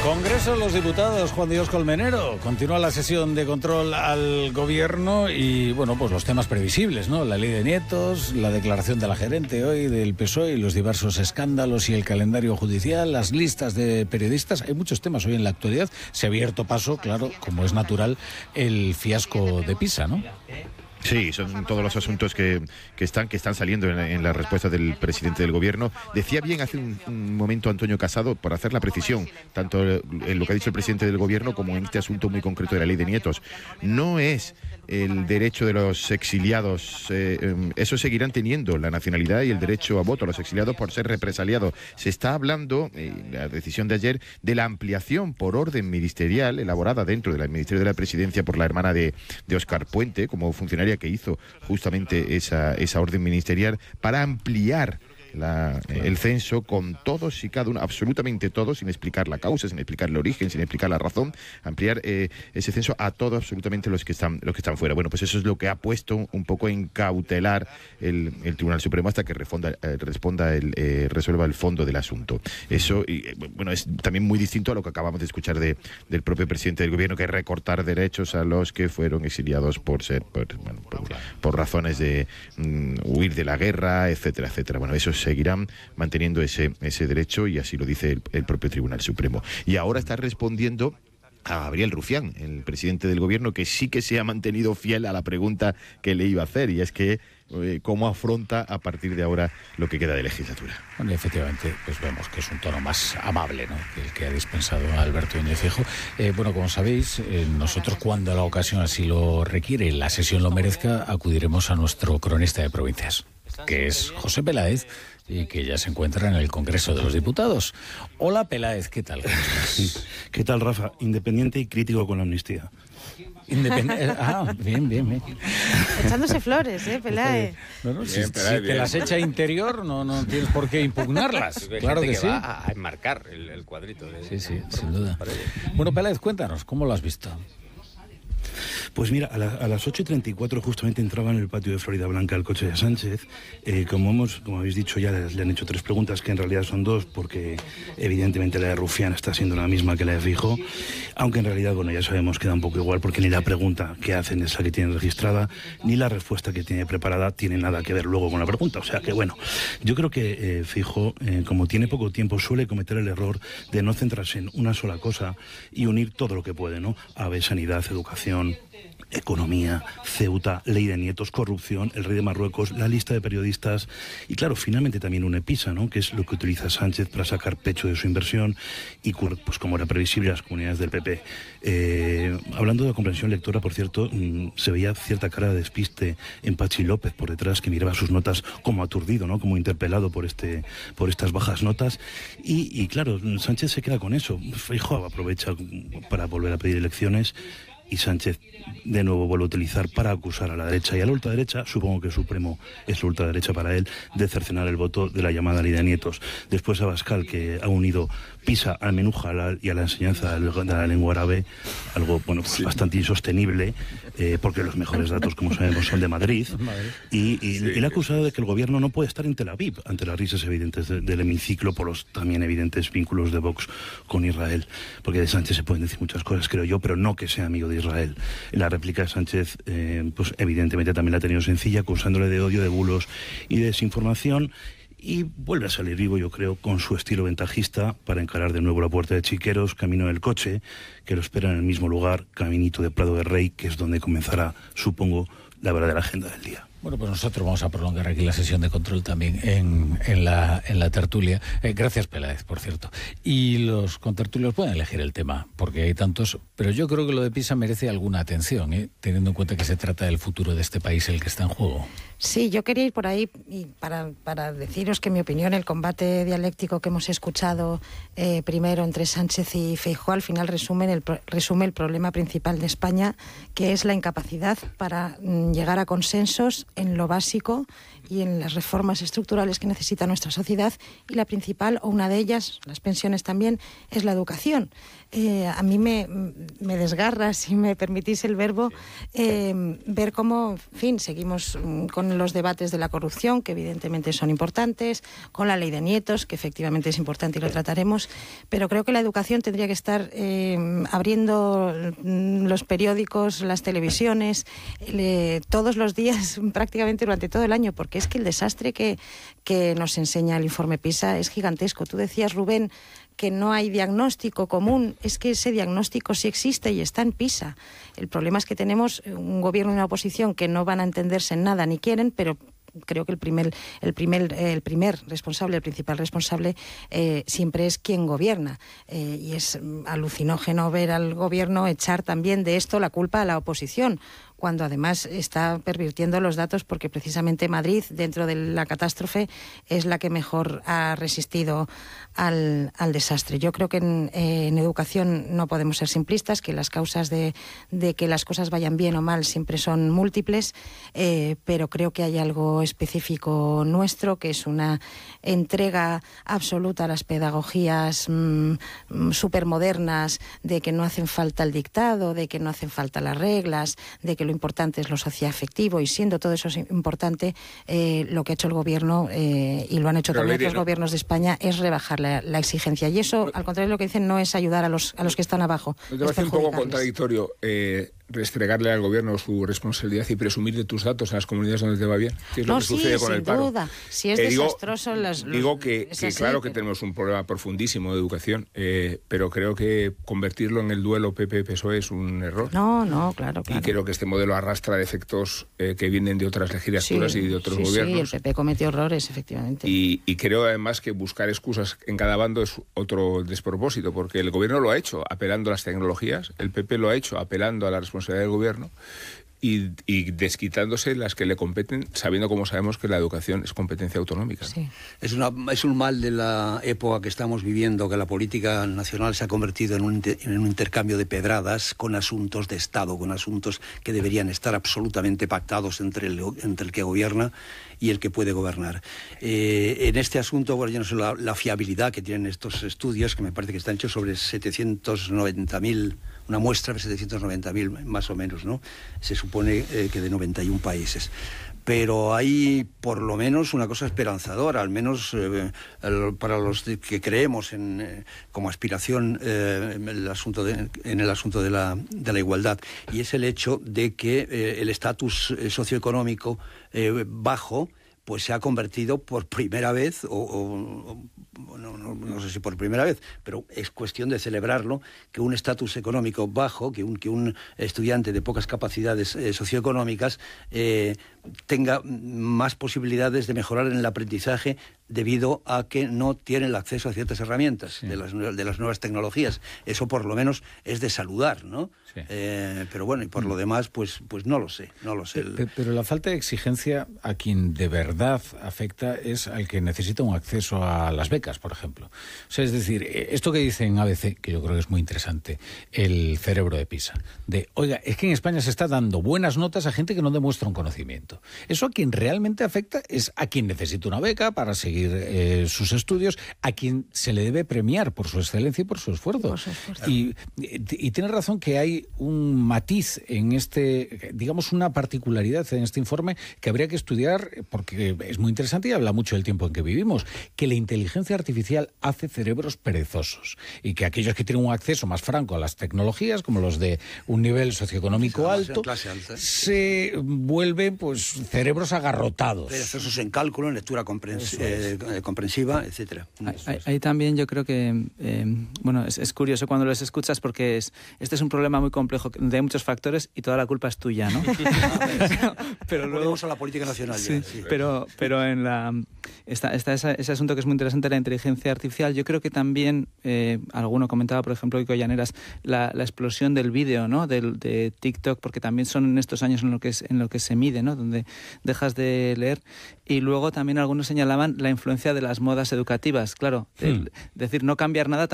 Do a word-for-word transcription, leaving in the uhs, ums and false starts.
Congreso de los Diputados, Juan Dios Colmenero. Continúa la sesión de control al gobierno y, bueno, pues los temas previsibles, ¿no? La ley de nietos, la declaración de la gerente hoy del P S O E y los diversos escándalos y el calendario judicial, las listas de periodistas. Hay muchos temas hoy en la actualidad. Se ha abierto paso, claro, como es natural, el fiasco de Pisa, ¿no? Sí, son todos los asuntos que, que están que están saliendo en, en la respuesta del presidente del gobierno. Decía bien hace un, un momento Antonio Casado, por hacer la precisión, tanto en lo que ha dicho el presidente del gobierno como en este asunto muy concreto de la ley de nietos. No es el derecho de los exiliados, eh, eso seguirán teniendo la nacionalidad y el derecho a voto, los exiliados por ser represaliados. Se está hablando, eh, la decisión de ayer, de la ampliación por orden ministerial, elaborada dentro del Ministerio de la Presidencia por la hermana de, de Óscar Puente, como funcionaria que hizo justamente esa, esa orden ministerial, para ampliar La, el censo con todos y cada uno, absolutamente todos, sin explicar la causa, sin explicar el origen, sin explicar la razón, ampliar eh, ese censo a todos absolutamente los que están los que están fuera. Bueno, pues eso es lo que ha puesto un poco en cautelar el, el Tribunal Supremo hasta que responda, eh, responda el, eh, resuelva el fondo del asunto. Eso, y, eh, bueno, es también muy distinto a lo que acabamos de escuchar de, del propio presidente del gobierno, que es recortar derechos a los que fueron exiliados por ser, por, bueno, por, por razones de mm, huir de la guerra, etcétera, etcétera. Bueno, eso seguirán manteniendo ese, ese derecho y así lo dice el, el propio Tribunal Supremo. Y ahora está respondiendo a Gabriel Rufián, el presidente del gobierno, que sí que se ha mantenido fiel a la pregunta que le iba a hacer, y es que eh, cómo afronta a partir de ahora lo que queda de legislatura. Bueno, efectivamente, pues vemos que es un tono más amable, ¿no?, que el que ha dispensado Alberto Núñez Feijóo. Eh, bueno, como sabéis, eh, nosotros, cuando la ocasión así lo requiere y la sesión lo merezca, acudiremos a nuestro cronista de provincias, que es José Peláez, y que ya se encuentra en el Congreso de los Diputados. Hola, Peláez, ¿qué tal? ¿Cómo estás? ¿Qué tal, Rafa? Independiente y crítico con la amnistía. Independiente. Ah, bien, bien, bien. Echándose flores, ¿eh, Peláez? No, no, Bien, si, Peláez, si te bien. las echa interior, no, no tienes por qué impugnarlas. Claro que, que sí. va a, a enmarcar el, el cuadrito. De, Sí, sí, sin duda. Bueno, Peláez, cuéntanos, ¿cómo lo has visto? Pues mira, a, la, a las ocho y treinta y cuatro justamente entraba en el patio de Florida Blanca el coche de Sánchez. Eh, como hemos, como habéis dicho ya, le, le han hecho tres preguntas, que en realidad son dos, porque evidentemente la de Rufián está siendo la misma que la de Feijóo, aunque en realidad, bueno, ya sabemos que da un poco igual, porque ni la pregunta que hacen es la que tienen registrada, ni la respuesta que tiene preparada tiene nada que ver luego con la pregunta. O sea que, bueno, yo creo que eh, Feijóo, eh, como tiene poco tiempo, suele cometer el error de no centrarse en una sola cosa y unir todo lo que puede, ¿no? Ave, sanidad, educación, economía, Ceuta, ley de nietos, corrupción, el rey de Marruecos, la lista de periodistas y, claro, finalmente también una Pisa, ¿no?, que es lo que utiliza Sánchez para sacar pecho de su inversión y, pues como era previsible, las comunidades del P P. Eh, hablando de comprensión lectora, por cierto, mmm, se veía cierta cara de despiste en Pachi López por detrás, que miraba sus notas como aturdido, ¿no?, como interpelado por este por estas bajas notas y, y claro, Sánchez se queda con eso. Feijóo aprovecha para volver a pedir elecciones y Sánchez de nuevo vuelve a utilizar para acusar a la derecha y a la ultraderecha, supongo que Supremo es la ultraderecha para él, de cercenar el voto de la llamada ley de nietos. Después Abascal, que ha unido Pisa al Menuja y a la enseñanza de la lengua árabe, algo bueno pues sí. bastante insostenible, eh, porque los mejores datos, como sabemos, son de Madrid, y, y, sí, y le ha acusado de que el gobierno no puede estar en Tel Aviv ante las risas evidentes de, del hemiciclo por los también evidentes vínculos de Vox con Israel, porque de Sánchez se pueden decir muchas cosas, creo yo, pero no que sea amigo de Israel. La réplica de Sánchez, eh, pues evidentemente también la ha tenido sencilla, acusándole de odio, de bulos y de desinformación, y vuelve a salir vivo, yo creo, con su estilo ventajista para encarar de nuevo la puerta de Chiqueros, camino del coche, que lo espera en el mismo lugar, caminito de Prado de Rey, que es donde comenzará, supongo, la verdadera agenda del día. Bueno, pues nosotros vamos a prolongar aquí la sesión de control también en, en, la, en la tertulia. Eh, gracias, Peláez, por cierto. Y los contertulios pueden elegir el tema, porque hay tantos, pero yo creo que lo de Pisa merece alguna atención, ¿eh? Teniendo en cuenta que se trata del futuro de este país el que está en juego. Sí, yo quería ir por ahí y para, para deciros que, en mi opinión, el combate dialéctico que hemos escuchado eh, primero entre Sánchez y Feijóo al final resume el, resume el problema principal de España, que es la incapacidad para mm, llegar a consensos en lo básico y en las reformas estructurales que necesita nuestra sociedad, y la principal, o una de ellas, las pensiones también, es la educación. Eh, a mí me, me desgarra, si me permitís el verbo, eh, ver cómo, en fin, seguimos con los debates de la corrupción, que evidentemente son importantes, con la ley de nietos, que efectivamente es importante y lo trataremos, pero creo que la educación tendría que estar eh, abriendo los periódicos, las televisiones, le, todos los días, prácticamente durante todo el año, porque es que el desastre que, que nos enseña el informe PISA es gigantesco. Tú decías, Rubén, que no hay diagnóstico común. Es que ese diagnóstico sí existe y está en PISA. El problema es que tenemos un gobierno y una oposición que no van a entenderse en nada ni quieren, pero creo que el primer, el primer, el primer responsable, el principal responsable, eh, siempre es quien gobierna. Eh, y es alucinógeno ver al gobierno echar también de esto la culpa a la oposición, cuando además está pervirtiendo los datos, porque precisamente Madrid, dentro de la catástrofe, es la que mejor ha resistido al, al desastre. Yo creo que en, eh, en educación no podemos ser simplistas, que las causas de, de que las cosas vayan bien o mal siempre son múltiples, eh, pero creo que hay algo específico nuestro, que es una entrega absoluta a las pedagogías mmm, supermodernas, de que no hacen falta el dictado, de que no hacen falta las reglas, de que lo importante es lo socioafectivo, y siendo todo eso importante, eh, lo que ha hecho el gobierno, eh, y lo han hecho Pero también otros no. gobiernos de España, es rebajar la, la exigencia. Y eso, al contrario de lo que dicen, no es ayudar a los, a los que están abajo. Me parece un poco contradictorio eh, restregarle al gobierno su responsabilidad y presumir de tus datos en las comunidades donde te va bien. ¿Qué es no, lo que sí, sucede con sin el paro? duda. Si es eh, digo, desastroso... Las, los, digo que, que así, claro pero... que tenemos un problema profundísimo de educación, eh, pero creo que convertirlo en el duelo P P P S O E es un error. No, no, claro, claro. Y creo que este modelo arrastra efectos eh, que vienen de otras legislaturas sí, y de otros sí, gobiernos. Sí, el P P cometió errores, efectivamente. Y, y creo además que buscar excusas en cada bando es otro despropósito, porque el gobierno lo ha hecho apelando a las tecnologías, el P P lo ha hecho apelando a la responsabilidad del gobierno, Y, y desquitándose las que le competen, sabiendo como sabemos que la educación es competencia autonómica. Sí. Es, una, es un mal de la época que estamos viviendo, que la política nacional se ha convertido en un, en un intercambio de pedradas con asuntos de Estado, con asuntos que deberían estar absolutamente pactados entre el, entre el que gobierna y el que puede gobernar. Eh, en este asunto, bueno, yo no sé la, la fiabilidad que tienen estos estudios, que me parece que están hechos sobre setecientos noventa mil, una muestra de setecientos noventa mil más o menos, ¿no? Se supone eh, que de noventa y un países. Pero hay por lo menos una cosa esperanzadora, al menos eh, el, para los de, que creemos en, eh, como aspiración eh, en el asunto, de, en el asunto de, la, de la igualdad, y es el hecho de que eh, el estatus socioeconómico eh, bajo pues se ha convertido por primera vez, o, o, o no, no, no sé si por primera vez, pero es cuestión de celebrarlo, que un estatus económico bajo, que un, que un estudiante de pocas capacidades eh, socioeconómicas eh, tenga más posibilidades de mejorar en el aprendizaje debido a que no tiene el acceso a ciertas herramientas sí. de, las, de las nuevas tecnologías. Eso por lo menos es de saludar, ¿no? Sí. Eh, pero bueno, y por mm. lo demás, pues, pues no lo sé, no lo sé. Pero, pero la falta de exigencia a quien de verdad afecta es al que necesita un acceso a las becas, por ejemplo. O sea, es decir, esto que dice en A B C, que yo creo que es muy interesante, el cerebro de PISA, de, oiga, es que en España se está dando buenas notas a gente que no demuestra un conocimiento. Eso a quien realmente afecta es a quien necesita una beca para seguir eh, sus estudios, a quien se le debe premiar por su excelencia y por su esfuerzo. Por su esfuerzo. Y, y, y tiene razón que hay un matiz en este, digamos, una particularidad en este informe que habría que estudiar porque es muy interesante y habla mucho del tiempo en que vivimos, que la inteligencia artificial hace cerebros perezosos y que aquellos que tienen un acceso más franco a las tecnologías, como los de un nivel socioeconómico alto, se vuelven pues cerebros agarrotados. Perezosos en cálculo, en lectura comprens eh, comprensiva, etcétera. Ahí, ahí también yo creo que, eh, bueno, es, es curioso cuando les escuchas porque es, este es un problema muy complejo de muchos factores y toda la culpa es tuya, ¿no? pero, pero luego a la política nacional. Sí, ya, sí. pero, pero en la está, está esa, ese asunto que es muy interesante, la inteligencia artificial. Yo creo que también, eh, alguno comentaba, por ejemplo, Kiko Llaneras, la, la explosión del vídeo, ¿no? Del, de TikTok, porque también son en estos años en lo que es, en lo que se mide, ¿no? Donde dejas de leer. Y luego también algunos señalaban la influencia de las modas educativas. Claro, hmm. el, decir no cambiar nada